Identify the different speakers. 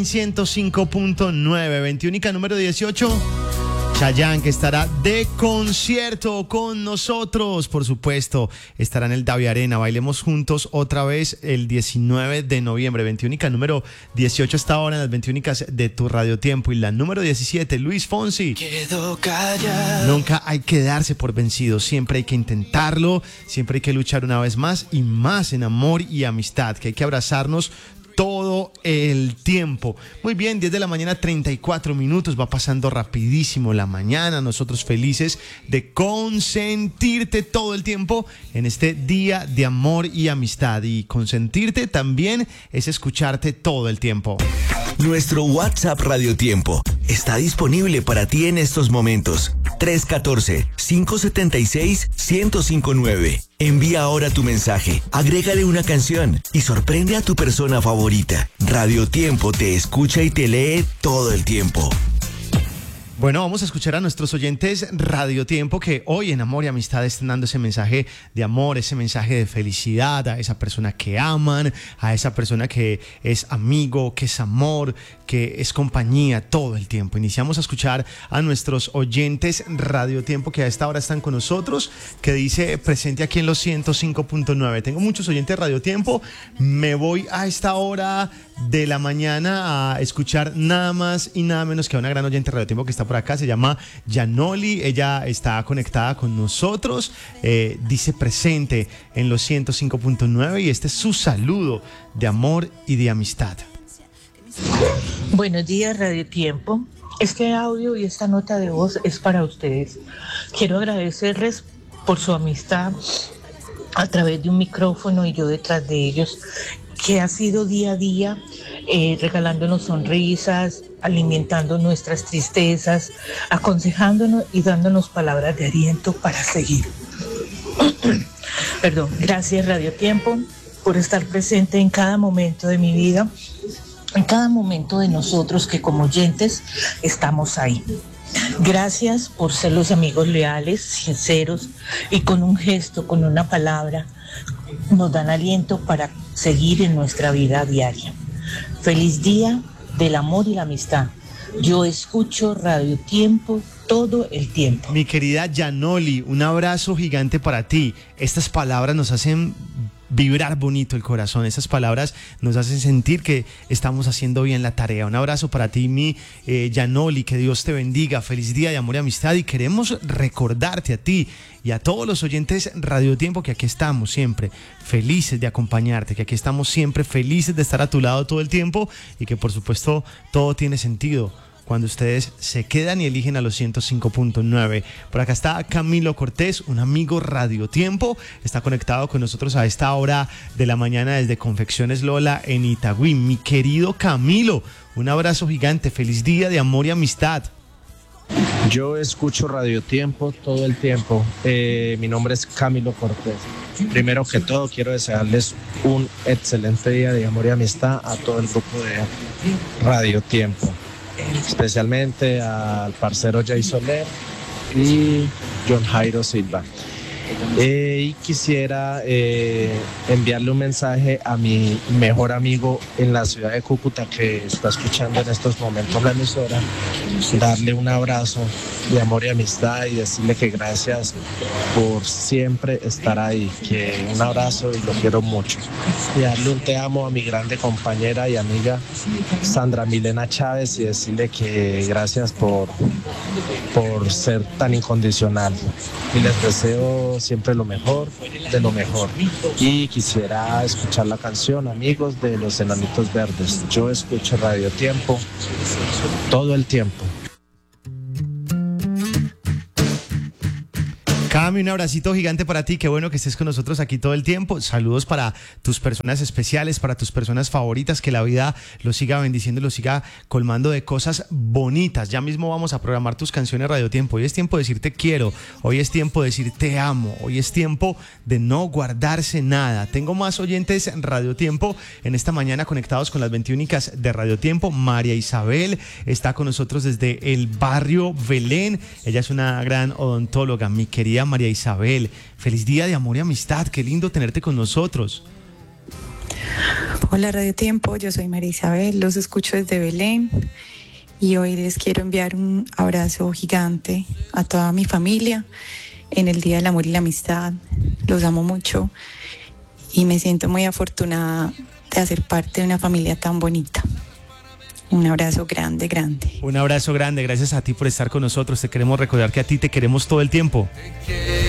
Speaker 1: 105.9, 21 número 18. Chayanne, que estará de concierto con nosotros, por supuesto, estará en el Davi Arena. Bailemos juntos otra vez el 19 de noviembre. 21 número 18 está ahora en las 21 de tu Radio Tiempo. Y la número 17, Luis Fonsi.
Speaker 2: Quedo callado.
Speaker 1: Nunca hay que darse por vencido, siempre hay que intentarlo, siempre hay que luchar una vez más y más en amor y amistad, que hay que abrazarnos todo el tiempo. Muy bien, 10 de la mañana, 34 minutos, va pasando rapidísimo la mañana, nosotros felices de consentirte todo el tiempo en este día de amor y amistad, y consentirte también es escucharte todo el tiempo.
Speaker 3: Nuestro WhatsApp Radio Tiempo está disponible para ti en estos momentos. 314-576-1059. Envía ahora tu mensaje, agrégale una canción y sorprende a tu persona favorita. Radio Tiempo te escucha y te lee todo el tiempo.
Speaker 1: Bueno, vamos a escuchar a nuestros oyentes Radio Tiempo que hoy en Amor y Amistad están dando ese mensaje de amor, ese mensaje de felicidad a esa persona que aman, a esa persona que es amigo, que es amor, que es compañía todo el tiempo. Iniciamos a escuchar a nuestros oyentes Radio Tiempo que a esta hora están con nosotros, que dice presente aquí en los 105.9. Tengo muchos oyentes Radio Tiempo, me voy a esta hora de la mañana a escuchar nada más y nada menos que a una gran oyente Radio Tiempo que está por acá, se llama Yanoli, ella está conectada con nosotros, dice presente en los 105.9 y este es su saludo de amor y de amistad.
Speaker 4: Buenos días, Radio Tiempo. Este audio y esta nota de voz es para ustedes. Quiero agradecerles por su amistad a través de un micrófono y yo detrás de ellos, que ha sido día a día regalándonos sonrisas, alimentando nuestras tristezas, aconsejándonos y dándonos palabras de aliento para seguir. Perdón, gracias Radio Tiempo por estar presente en cada momento de mi vida, en cada momento de nosotros que como oyentes estamos ahí. Gracias por ser los amigos leales, sinceros y con un gesto, con una palabra, nos dan aliento para seguir en nuestra vida diaria. Feliz día del amor y la amistad. Yo escucho Radio Tiempo todo el tiempo.
Speaker 1: Mi querida Yanoli, un abrazo gigante para ti. Estas palabras nos hacen vibrar bonito el corazón, esas palabras nos hacen sentir que estamos haciendo bien la tarea. Un abrazo para ti, mi Yanoli, que Dios te bendiga, feliz día de amor y amistad, y queremos recordarte a ti y a todos los oyentes Radio Tiempo que aquí estamos siempre felices de acompañarte, que aquí estamos siempre felices de estar a tu lado todo el tiempo y que por supuesto todo tiene sentido cuando ustedes se quedan y eligen a los 105.9. Por acá está Camilo Cortés, un amigo Radio Tiempo, está conectado con nosotros a esta hora de la mañana desde Confecciones Lola en Itagüí. Mi querido Camilo, un abrazo gigante, feliz día de amor y amistad.
Speaker 5: Yo escucho Radio Tiempo todo el tiempo. Mi nombre es Camilo Cortés. Primero que todo quiero desearles un excelente día de amor y amistad a todo el grupo de Radio Tiempo, especialmente al parcero Jay Soler y John Jairo Silva. Y quisiera enviarle un mensaje a mi mejor amigo en la ciudad de Cúcuta que está escuchando en estos momentos la emisora, darle un abrazo de amor y amistad y decirle que gracias por siempre estar ahí, que un abrazo y lo quiero mucho. Y darle un te amo a mi grande compañera y amiga Sandra Milena Chávez y decirle que gracias por ser tan incondicional. Y les deseo siempre lo mejor, de lo mejor. Y quisiera escuchar la canción Amigos de los Enanitos Verdes. Yo escucho Radio Tiempo todo el tiempo.
Speaker 1: Cami, un abracito gigante para ti, qué bueno que estés con nosotros aquí todo el tiempo. Saludos para tus personas especiales, para tus personas favoritas, que la vida los siga bendiciendo y los siga colmando de cosas bonitas. Ya mismo vamos a programar tus canciones Radio Tiempo. Hoy es tiempo de decir te quiero, hoy es tiempo de decir te amo, hoy es tiempo de no guardarse nada. Tengo más oyentes en Radio Tiempo en esta mañana conectados con las 21 de Radio Tiempo. María Isabel está con nosotros desde el barrio Belén. Ella es una gran odontóloga, mi querida María Isabel. Feliz día de amor y amistad, qué lindo tenerte con nosotros.
Speaker 6: Hola Radio Tiempo, yo soy María Isabel, los escucho desde Belén y hoy les quiero enviar un abrazo gigante a toda mi familia en el Día del Amor y la Amistad. Los amo mucho y me siento muy afortunada de hacer parte de una familia tan bonita. Un abrazo grande, grande.
Speaker 1: Un abrazo grande, gracias a ti por estar con nosotros. Te queremos recordar que a ti te queremos todo el tiempo.